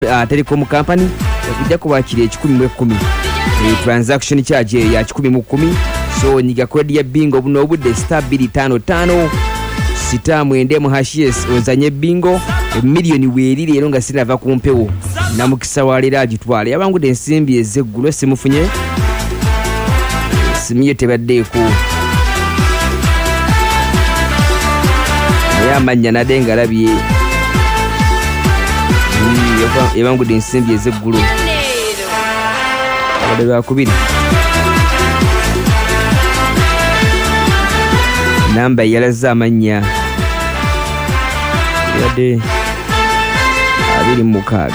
Telecom Company okujja kubakira 10/10 transaction charge ya 10/10 so nyiga code ya bingo buno obudde *255 *7 ozanye bingo million weerire ero nga sinava ku mpewo namukisa walera agitwale yabangudde ensimbi ezeggulo simufunye simiyo tebaddeeko yamanya nadenga labye yabangudde ensimbi ezeggulo abadde bakubiri namba yalaza amanya yadde 26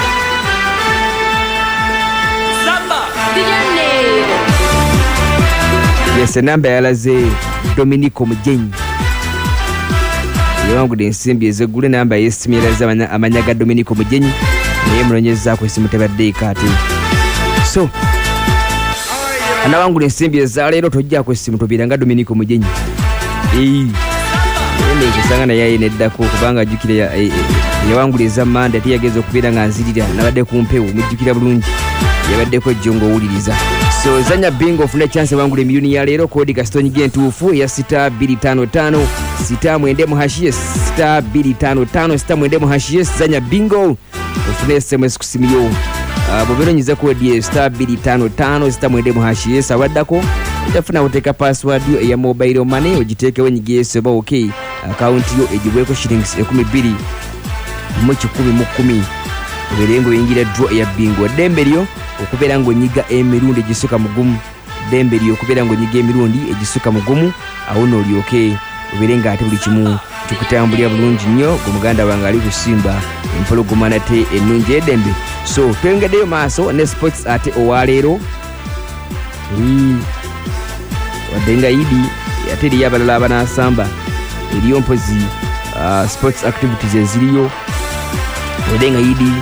yes namba yalaze Dominico Mujenyi yabangudde ensimbi ezeggulo namba yesimu yalaza amanya ga Dominico Mujenyi naye mulonyeza ku esimu tebaddeeko ate so anabangula ensimbi eza leero tojja ku esimu tobiranga Dominico Mujenyi kusanga naye neddako kubanga ajjukira yawangula ezamanda ate yageza okubeera nga nzirira nabadde ku mpewo mujjukira bulungi yabaddeko ejjongo owuliriza so zanya bingo ofuna chance wangula emiliyoni ya leero kodi kastonyi entuufu ya *255 *255 zanya bingo ofuna SMS ku simu yo boberonyiza kodi *255 awaddako utafuna uteka password yo ya mobile money ojiteeke wenyigeese oba okay account yo ejibweko shillings 12 mu 10 oberengo yingira draw ya bingo dembe lyo okubeera ngonyiga emirundi egisuka mugumu dembe lyo okubeera ngonyiga emirundi egisuka mugumu awo n'olyoke oberenga ate buli kimu tukutambulira bulungi nnyo gumuganda wange ali kusimba empologoma nate ennungi edembe so twengeddeyo maaso ne sports ate owaleero wadenga idi ate eriyo abalala abanasamba eriyo mpozi sports activities eziriyo wadenga idi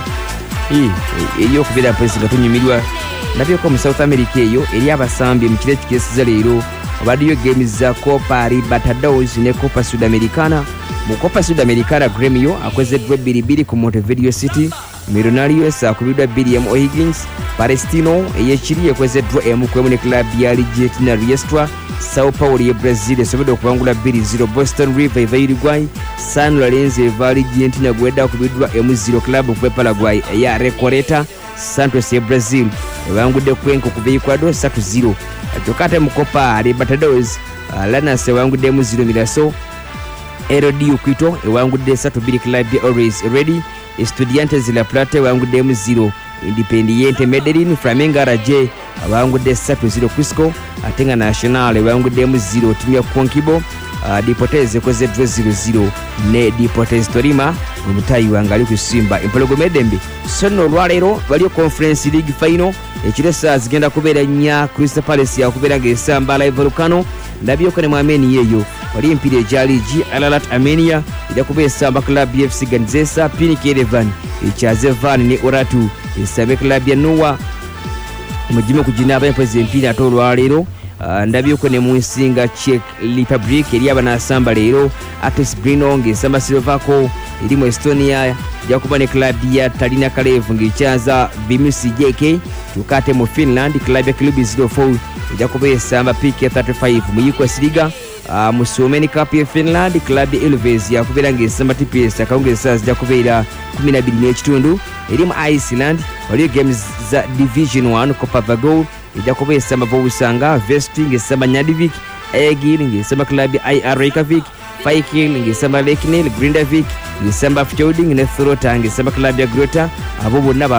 eriyo okubeera mpozi nga tunyumirwa nabyeko mu South America eyo eri abasambi mu kiro ekigesiza leero obaddeyo games za Copa Libertadores ne Copa Sudamericana mu Copa Sudamericana Gremio akozeddwa 2-2 ku Montevideo City Millonarios akubiddwa 2 O'Higgins Palestino eyekiri ekozeddwa M1 ne club ya Argentina Riestra Sao Paulo ya Brazil esobodde okubangula 2-0 Boston River eva Uruguay San Lorenzo eva Argentina gwedda okubiddwa M0 club of Paraguay ya Recoleta Santos ya Brazil ebangudde kwenko kuva Ecuador 3-0 tokate mu Copa Libertadores Lanús ewangudde M0 Mirassol RD Quito ewangudde 3-2 club ya Always Ready Estudiantes de La Plata ewangudde M0 Independiente Medellin Flamengo RJ abangudde 3-0 Cusco atenga Nacional ewangudde M0 timu ya Conquibo Deportes ekozeddwa 0-0 ne Deportes Tolima omutayi wange ali kusimba empologoma edembe sonno olwaleero baliyo Conference League final ekiro saa zigenda kubeera nnya Crystal Palace yakubeera ng'esamba Live Volcano ndabyeko ne mwameni yeyo wali empira ejaligi Alalat Armenia ija kubeera esamba club FC Ganzesa Pinik Yerevan ekyazevan ne Oratu esabe club ya Noah mujime kujina abayempozi empira ate olwaleero ndabyeko ne munsinga Czech Republic eri abanasamba leero Atis Brno ng'esamba Slovako eri mu Estonia jakuba ne club ya Talina Kalev ng'ekyaza Vimusi JK tukate mu Finland club ya Klubi 04 jakuba esamba PK 35 mu Yugoslavia Liga mu Suomen Cup ya Finland club ya Ilves yakubeera ng'esamba TPS akawungeza jakubeera 12 n'ekitundu eri mu Iceland waliyo games za Division 1 Copa Vagol ejakuba esamba Vousanga Vesting esamba Nyadivik Egil ng'esamba club ya IR Reykjavik Faikil ng'esamba Leknel Grindavik ng'esamba Fjording ne Throta ng'esamba club ya Grota abo bonna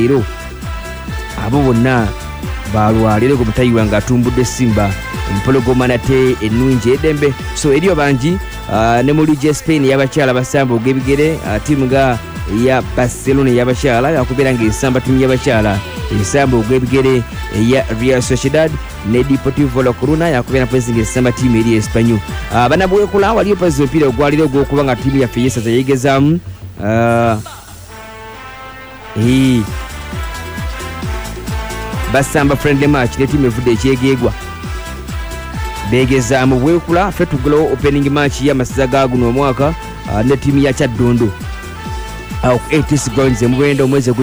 balwaliro ku mutayi wange atumbudde Simba empologoma nate ennungi edembe so eriyo bangi ne mu Liga Spain y'abakyala basamba og'ebigere tiimu nga ya Barcelona y'abakyala yakubeera ng'esamba tiimu y'abakyala esamba ogw'ebigere eya Real Sociedad ne Deportivo La Coruna yakubeera mpozzi ng'esamba tiimu eri Espanyo banabwekula waliyo mpozzi omupiira ogwaliro ogw'okuba nga tiimu yaffe yesaza yegezaamu basamba friendly match ne tiimu evudde ekyegeegwa begezaamu bwekula ffe tugulawo opening match y'amasaza ga guno omwaka ne tiimu ya Kyaddondo ku ATC Grounds mu Bwendo omwezi